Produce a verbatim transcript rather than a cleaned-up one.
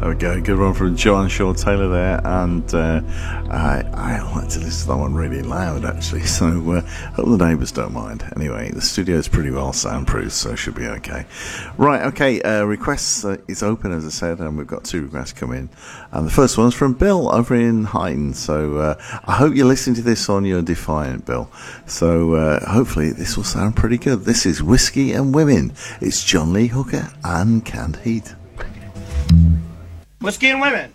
There we go, good one from John Shaw Taylor there, and uh, I, I like to listen to that one really loud actually, so uh, hope the neighbours don't mind. Anyway, the studio is pretty well soundproof, so it should be okay. Right, okay, uh, requests uh, is open as I said, and we've got two requests coming, and the first one's from Bill over in Hyden, so uh, I hope you're listening to this on your Defiant, Bill, so uh, hopefully this will sound pretty good. This is Whiskey and Women. It's John Lee Hooker and Canned Heat. Whiskey and Women.